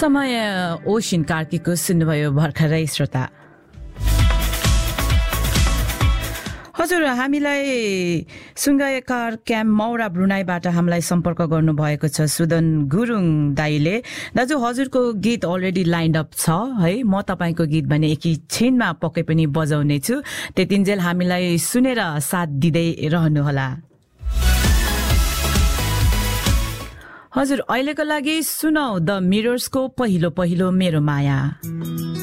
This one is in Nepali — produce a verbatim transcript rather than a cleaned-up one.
समय ओसिन कार्कीको सुन्नुभयो भर्खरै श्रोता। हजुर, हामीलाई सुङ्गायकार क्याम्प मौरा ब्रुनाईबाट हामीलाई सम्पर्क गर्नुभएको छ सुदन गुरुङ दाईले। दाजु, हजुरको गीत अलरेडी लाइन्ड अप छ है, म तपाईँको गीत भने एकैछिनमा पक्कै पनि बजाउने छु, त्यतिन्जेल हामीलाई सुनेर साथ दिँदै रहनुहोला। हजुर, अहिलेको लागि सुनाऊ द मिरर्सको पहिलो पहिलो मेरो माया।